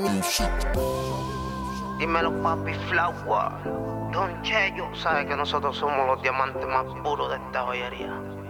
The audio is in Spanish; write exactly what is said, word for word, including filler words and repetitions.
Dímelo, papi Flower. Don Cheyo, sabe que nosotros somos los diamantes más puros de esta joyería.